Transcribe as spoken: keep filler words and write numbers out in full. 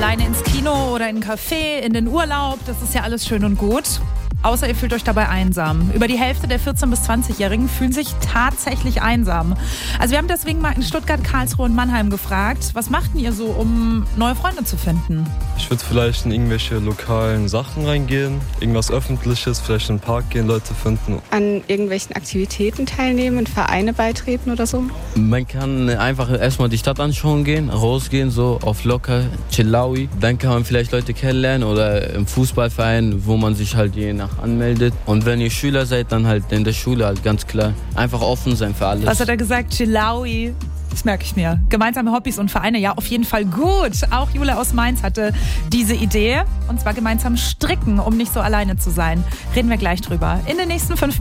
Alleine ins Kino oder in ein Café, in den Urlaub, das ist ja alles schön und gut. Außer ihr fühlt euch dabei einsam. Über die Hälfte der vierzehn- bis zwanzigjährigen fühlen sich tatsächlich einsam. Also wir haben deswegen mal in Stuttgart, Karlsruhe und Mannheim gefragt, was macht denn ihr so, um neue Freunde zu finden? Ich würde vielleicht in irgendwelche lokalen Sachen reingehen, irgendwas Öffentliches, vielleicht in den Park gehen, Leute finden. An irgendwelchen Aktivitäten teilnehmen, in Vereine beitreten oder so? Man kann einfach erstmal die Stadt anschauen gehen, rausgehen, so auf locker, chillaui. Dann kann man vielleicht Leute kennenlernen oder im Fußballverein, wo man sich halt je nach anmeldet. Und wenn ihr Schüler seid, dann halt in der Schule halt, ganz klar. Einfach offen sein für alles. Was hat er gesagt? Chillaui. Das merke ich mir. Gemeinsame Hobbys und Vereine, ja, auf jeden Fall gut. Auch Jule aus Mainz hatte diese Idee. Und zwar gemeinsam stricken, um nicht so alleine zu sein. Reden wir gleich drüber. In den nächsten fünf Minuten.